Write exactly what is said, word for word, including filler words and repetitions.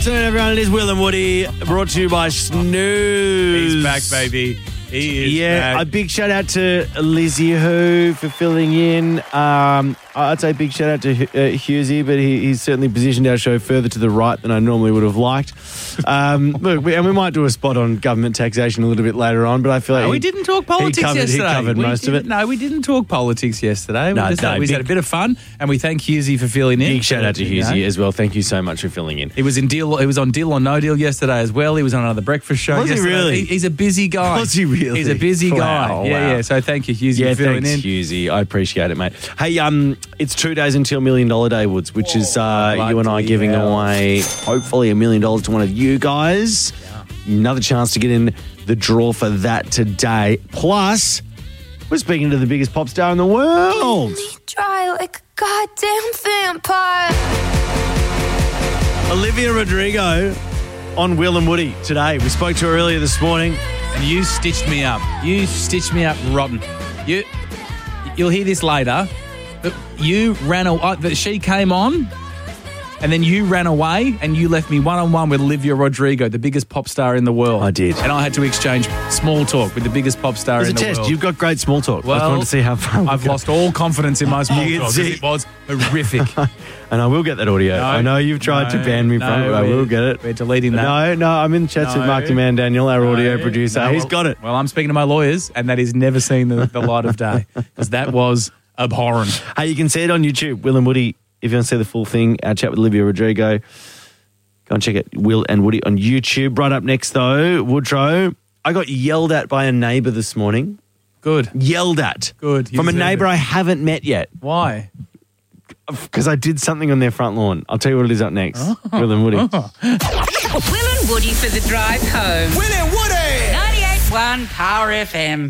So everyone, it is Will and Woody, brought to you by Snooze. He's back, baby. He is Yeah, back. a big shout out to Lizzie Who for filling in. Um, I'd say a big shout out to uh, Husey, but he, he's certainly positioned our show further to the right than I normally would have liked. Um, look, we, and we might do a spot on government taxation a little bit later on, but I feel like No, he, we didn't talk politics he covered, yesterday. He covered we most of didn't- it. No, we didn't talk politics yesterday. No, we just, no, we big- had a bit of fun, and we thank Husey for filling in. Big shout out to You know. Husey as well. Thank you so much for filling in. He was in deal. He was on Deal or No Deal yesterday as well. He was on another breakfast show. Was he yesterday. really? He- he's a busy guy. Was he really? He's a busy Wow, guy. wow. Yeah, yeah. So thank you, Husey, Yeah, for filling thanks, in. Husey. I appreciate it, mate. Hey, um, it's two days until Million Dollar Day, Woods, which is uh, you and I bloody giving hell. away hopefully a million dollars to one of you guys. Another chance to get in the draw for that today. Plus, we're speaking to the biggest pop star in the world. Dry like a goddamn vampire. Olivia Rodrigo on Will and Woody today. We spoke to her earlier this morning. And you stitched me up. You stitched me up rotten. You, you'll hear this later. But you ran away. She came on, and then you ran away, and you left me one on one with Olivia Rodrigo, the biggest pop star in the world. I did. and I had to exchange small talk with the biggest pop star As a in the test, world. you've got great small talk. I just wanted to see how far we I've go. lost all confidence in my small You can talk because see- it was horrific. And I will get that audio. No, I know you've tried to no, ban me no, from it. I we're- will get it. we're deleting that. No, no, I'm in chats with No. Marky Man Daniel, our audio No, producer. no, He's well- got it. Well, I'm speaking to my lawyers, and that is never seen the, the light of day because that was abhorrent. Hey, you can see it on YouTube. Will and Woody, if you want to see the full thing, our chat with Olivia Rodrigo. Go and check it, Will and Woody on YouTube. Right up next, though, Woodrow. I got yelled at by a neighbour this morning. Good. Yelled at. Good. You From a deserve neighbour it. I haven't met yet. Why? Because I did something on their front lawn. I'll tell you what it is up next. Oh. Will and Woody. Will and Woody for the drive home. Will and Woody! ninety-eight point one Power F M.